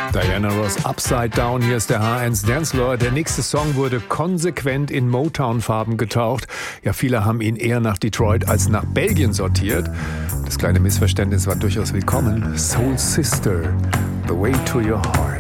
Diana Ross, Upside Down, hier ist der H1 Dancefloor. Der nächste Song wurde konsequent in Motown-Farben getaucht. Ja, viele haben ihn eher nach Detroit als nach Belgien sortiert. Das kleine Missverständnis war durchaus willkommen. Soul Sister, The Way to Your Heart.